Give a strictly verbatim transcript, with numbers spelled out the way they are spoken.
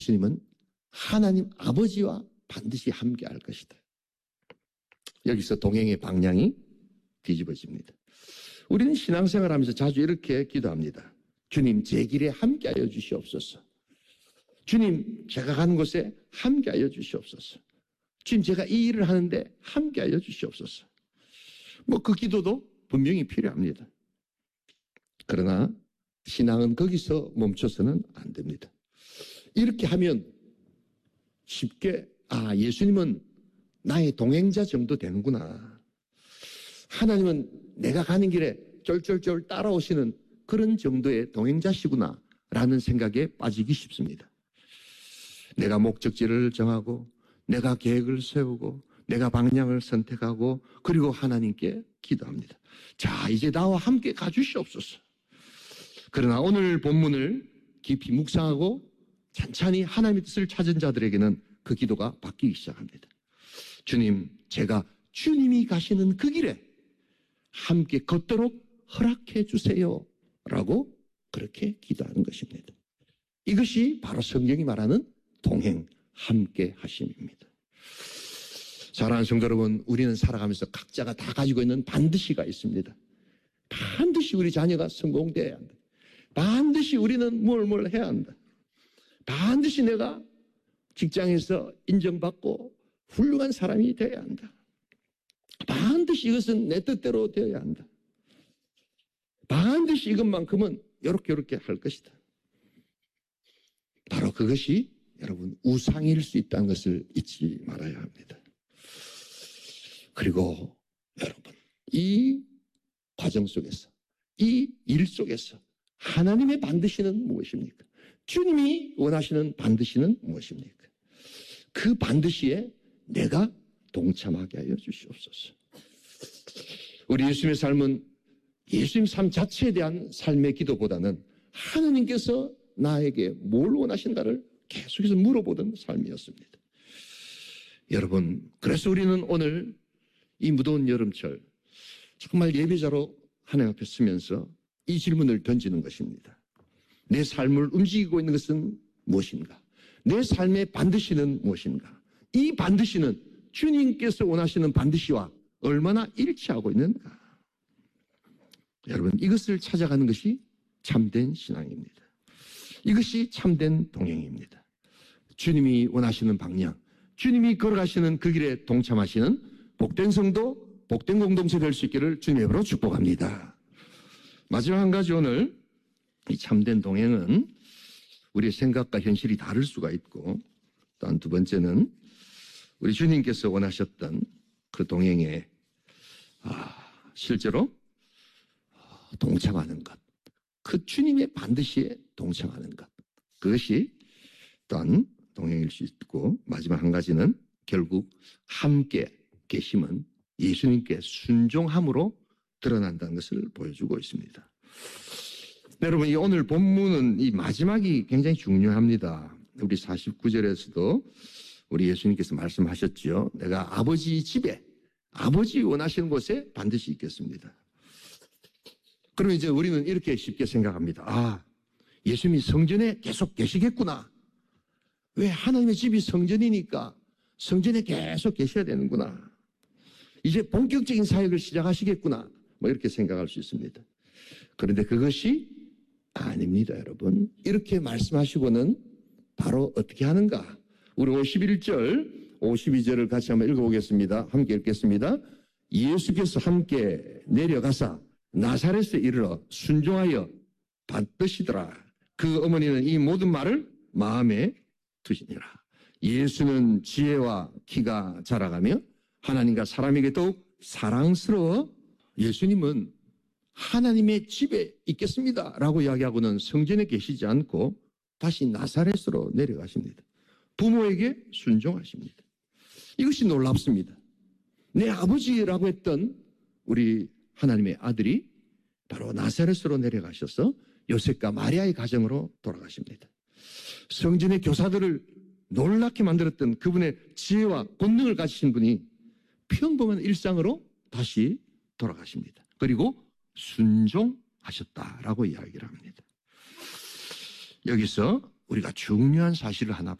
예수님은 하나님 아버지와 반드시 함께할 것이다. 여기서 동행의 방향이 뒤집어집니다. 우리는 신앙생활하면서 자주 이렇게 기도합니다. 주님, 제 길에 함께하여 주시옵소서. 주님, 제가 가는 곳에 함께하여 주시옵소서. 주님, 제가 이 일을 하는데 함께하여 주시옵소서. 뭐 그 기도도 분명히 필요합니다. 그러나 신앙은 거기서 멈춰서는 안 됩니다. 이렇게 하면 쉽게 아, 예수님은 나의 동행자 정도 되는구나. 하나님은 내가 가는 길에 쫄쫄쫄 따라오시는 그런 정도의 동행자시구나 라는 생각에 빠지기 쉽습니다. 내가 목적지를 정하고 내가 계획을 세우고 내가 방향을 선택하고 그리고 하나님께 기도합니다. 자, 이제 나와 함께 가주시옵소서. 그러나 오늘 본문을 깊이 묵상하고 찬찬히 하나님의 뜻을 찾은 자들에게는 그 기도가 바뀌기 시작합니다. 주님, 제가 주님이 가시는 그 길에 함께 걷도록 허락해 주세요 라고 그렇게 기도하는 것입니다. 이것이 바로 성경이 말하는 동행, 함께 하심입니다. 사랑하는 성도 여러분, 우리는 살아가면서 각자가 다 가지고 있는 반드시가 있습니다. 반드시 우리 자녀가 성공돼야 한다. 반드시 우리는 뭘 뭘 해야 한다. 반드시 내가 직장에서 인정받고 훌륭한 사람이 되어야 한다. 반드시 이것은 내 뜻대로 되어야 한다. 반드시 이것만큼은 이렇게 이렇게 할 것이다. 바로 그것이 여러분 우상일 수 있다는 것을 잊지 말아야 합니다. 그리고 여러분 이 과정 속에서 이 일 속에서 하나님의 반드시는 무엇입니까? 주님이 원하시는 반드시는 무엇입니까? 그 반드시에 내가 동참하게 하여 주시옵소서. 우리 예수님의 삶은 예수님 삶 자체에 대한 삶의 기도보다는 하나님께서 나에게 뭘 원하신가를 계속해서 물어보던 삶이었습니다. 여러분, 그래서 우리는 오늘 이 무더운 여름철 정말 예배자로 하나님 앞에 서면서 이 질문을 던지는 것입니다. 내 삶을 움직이고 있는 것은 무엇인가? 내 삶의 반드시는 무엇인가? 이 반드시는 주님께서 원하시는 반드시와 얼마나 일치하고 있는가? 여러분, 이것을 찾아가는 것이 참된 신앙입니다. 이것이 참된 동행입니다. 주님이 원하시는 방향, 주님이 걸어가시는 그 길에 동참하시는 복된 성도, 복된 공동체 될 수 있기를 주님의 이름으로 축복합니다. 마지막 한 가지, 오늘 이 참된 동행은 우리의 생각과 현실이 다를 수가 있고, 또한 두 번째는 우리 주님께서 원하셨던 그 동행에 아, 실제로 동참하는 것, 그 주님의 반드시에 동참하는 것, 그것이 또한 동행일 수 있고, 마지막 한 가지는 결국 함께 계심은 예수님께 순종함으로 드러난다는 것을 보여주고 있습니다. 여러분, 이 오늘 본문은 이 마지막이 굉장히 중요합니다. 우리 사십구 절에서도 우리 예수님께서 말씀하셨죠. 내가 아버지 집에, 아버지 원하시는 곳에 반드시 있겠습니다. 그럼 이제 우리는 이렇게 쉽게 생각합니다. 아, 예수님이 성전에 계속 계시겠구나. 왜? 하나님의 집이 성전이니까 성전에 계속 계셔야 되는구나. 이제 본격적인 사역을 시작하시겠구나. 뭐 이렇게 생각할 수 있습니다. 그런데 그것이 아닙니다, 여러분. 이렇게 말씀하시고는 바로 어떻게 하는가? 우리 오십일 절, 오십이 절을 같이 한번 읽어보겠습니다. 함께 읽겠습니다. 예수께서 함께 내려가사 나사렛에 이르러 순종하여 받드시더라. 그 어머니는 이 모든 말을 마음에 두시니라. 예수는 지혜와 키가 자라가며 하나님과 사람에게 더욱 사랑스러워 예수님은 하나님의 집에 있겠습니다 라고 이야기하고는 성전에 계시지 않고 다시 나사렛으로 내려가십니다. 부모에게 순종하십니다. 이것이 놀랍습니다. 내 아버지라고 했던 우리 하나님의 아들이 바로 나사렛으로 내려가셔서 요셉과 마리아의 가정으로 돌아가십니다. 성전의 교사들을 놀랍게 만들었던 그분의 지혜와 권능을 가지신 분이 평범한 일상으로 다시 돌아가십니다. 그리고 순종하셨다라고 이야기를 합니다. 여기서 우리가 중요한 사실을 하나